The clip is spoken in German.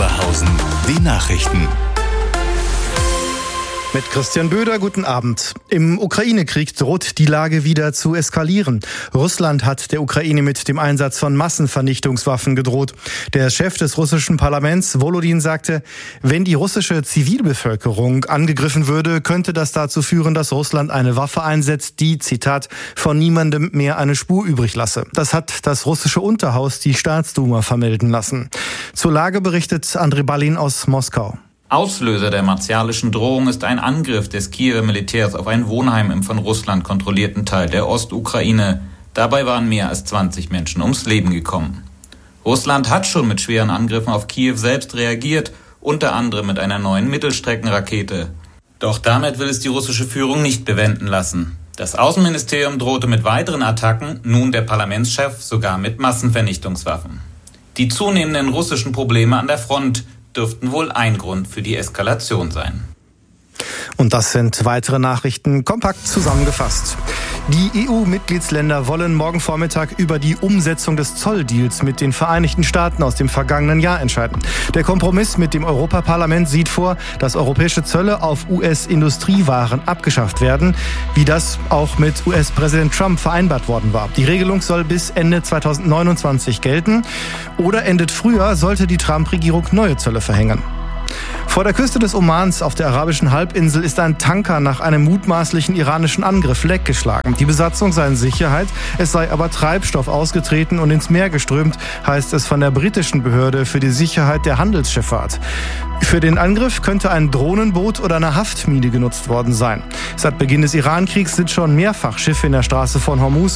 Oberhausen, die Nachrichten. Mit Christian Böder, guten Abend. Im Ukraine-Krieg droht die Lage wieder zu eskalieren. Russland hat der Ukraine mit dem Einsatz von Massenvernichtungswaffen gedroht. Der Chef des russischen Parlaments, Volodin, sagte, wenn die russische Zivilbevölkerung angegriffen würde, könnte das dazu führen, dass Russland eine Waffe einsetzt, die, Zitat, von niemandem mehr eine Spur übrig lasse. Das hat das russische Unterhaus, die Staatsduma, vermelden lassen. Zur Lage berichtet Andrei Balin aus Moskau. Auslöser der martialischen Drohung ist ein Angriff des Kiewer Militärs auf ein Wohnheim im von Russland kontrollierten Teil der Ostukraine. Dabei waren mehr als 20 Menschen ums Leben gekommen. Russland hat schon mit schweren Angriffen auf Kiew selbst reagiert, unter anderem mit einer neuen Mittelstreckenrakete. Doch damit will es die russische Führung nicht bewenden lassen. Das Außenministerium drohte mit weiteren Attacken, nun der Parlamentschef sogar mit Massenvernichtungswaffen. Die zunehmenden russischen Probleme an der Front dürften wohl ein Grund für die Eskalation sein. Und das sind weitere Nachrichten kompakt zusammengefasst. Die EU-Mitgliedsländer wollen morgen Vormittag über die Umsetzung des Zolldeals mit den Vereinigten Staaten aus dem vergangenen Jahr entscheiden. Der Kompromiss mit dem Europaparlament sieht vor, dass europäische Zölle auf US-Industriewaren abgeschafft werden, wie das auch mit US-Präsident Trump vereinbart worden war. Die Regelung soll bis Ende 2029 gelten oder endet früher, sollte die Trump-Regierung neue Zölle verhängen. Vor der Küste des Omans auf der arabischen Halbinsel ist ein Tanker nach einem mutmaßlichen iranischen Angriff leckgeschlagen. Die Besatzung sei in Sicherheit, es sei aber Treibstoff ausgetreten und ins Meer geströmt, heißt es von der britischen Behörde für die Sicherheit der Handelsschifffahrt. Für den Angriff könnte ein Drohnenboot oder eine Haftmine genutzt worden sein. Seit Beginn des Irankriegs sind schon mehrfach Schiffe in der Straße von Hormuz